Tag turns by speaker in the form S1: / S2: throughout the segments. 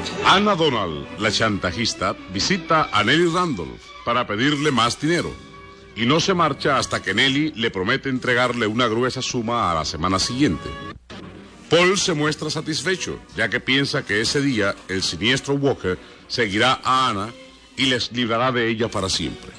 S1: Anna Donald, la chantajista, visita a Nelly Randolph para pedirle más dinero y no se marcha hasta que Nelly le promete entregarle una gruesa suma a la semana siguiente. Paul se muestra satisfecho, ya que piensa que ese día el siniestro Walker seguirá a Anna y les librará de ella para siempre.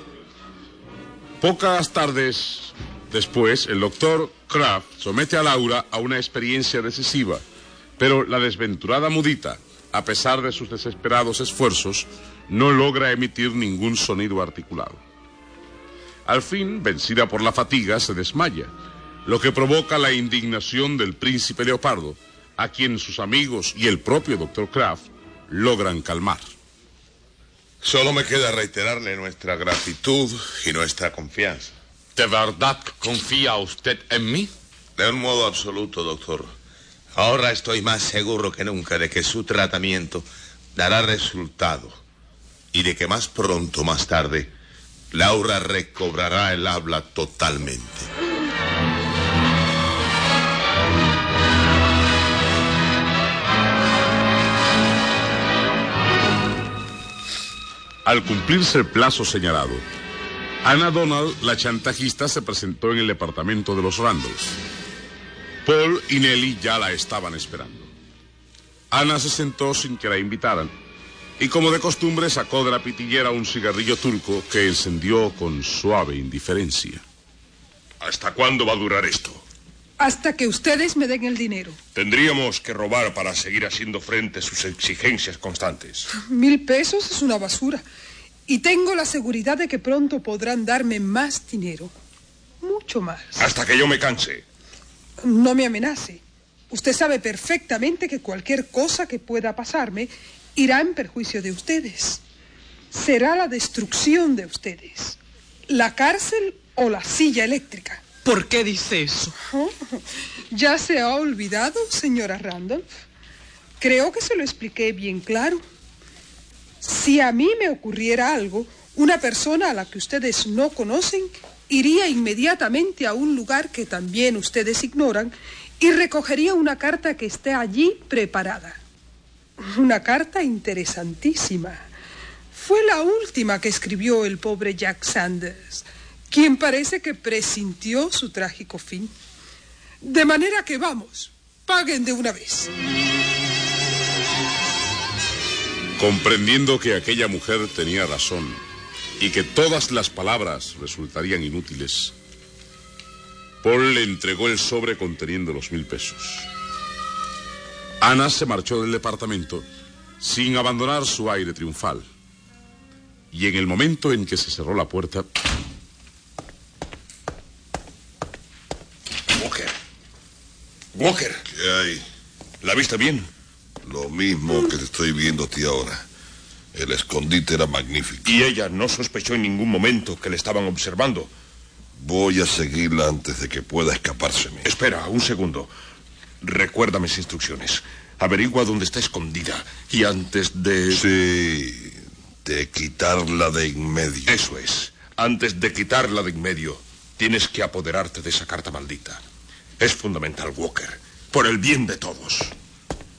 S1: Pocas tardes después, el doctor Kraft somete a Laura a una experiencia decisiva, pero la desventurada mudita, a pesar de sus desesperados esfuerzos, no logra emitir ningún sonido articulado. Al fin, vencida por la fatiga, se desmaya, lo que provoca la indignación del príncipe Leopardo, a quien sus amigos y el propio doctor Kraft logran calmar.
S2: Solo me queda reiterarle nuestra gratitud y nuestra confianza.
S3: ¿De verdad confía usted en mí?
S2: De un modo absoluto, doctor. Ahora estoy más seguro que nunca de que su tratamiento dará resultado y de que más pronto o más tarde Laura recobrará el habla totalmente.
S1: Al cumplirse el plazo señalado, Anna Donald, la chantajista, se presentó en el departamento de los Randolph. Paul y Nelly ya la estaban esperando. Anna se sentó sin que la invitaran y, como de costumbre, sacó de la pitillera un cigarrillo turco que encendió con suave indiferencia.
S4: ¿Hasta cuándo va a durar esto?
S5: Hasta que ustedes me den el dinero.
S4: Tendríamos que robar para seguir haciendo frente a sus exigencias constantes.
S5: 1,000 pesos es una basura. Y tengo la seguridad de que pronto podrán darme más dinero. Mucho más.
S4: Hasta que yo me canse.
S5: No me amenace. Usted sabe perfectamente que cualquier cosa que pueda pasarme irá en perjuicio de ustedes. Será la destrucción de ustedes. La cárcel o la silla eléctrica.
S6: ¿Por qué dice eso?
S5: Oh, ¿ya se ha olvidado, señora Randolph? Creo que se lo expliqué bien claro. Si a mí me ocurriera algo, una persona a la que ustedes no conocen iría inmediatamente a un lugar que también ustedes ignoran y recogería una carta que esté allí preparada. Una carta interesantísima. Fue la última que escribió el pobre Jack Sanders, quien parece que presintió su trágico fin. De manera que vamos, paguen de una vez.
S1: Comprendiendo que aquella mujer tenía razón y que todas las palabras resultarían inútiles, Paul le entregó el sobre conteniendo los 1,000 pesos. Anna se marchó del departamento sin abandonar su aire triunfal. Y en el momento en que se cerró la puerta...
S4: Walker.
S2: ¿Qué hay?
S4: ¿La viste bien?
S2: Lo mismo que te estoy viendo a ti ahora. El escondite era magnífico.
S4: Y ella no sospechó en ningún momento que le estaban observando.
S2: Voy a seguirla antes de que pueda escapárseme.
S4: Espera, un segundo. Recuerda mis instrucciones. Averigua dónde está escondida. Y antes de...
S2: Sí, de quitarla de en medio.
S4: Eso es. Antes de quitarla de en medio, tienes que apoderarte de esa carta maldita. Es fundamental, Walker. Por el bien de todos.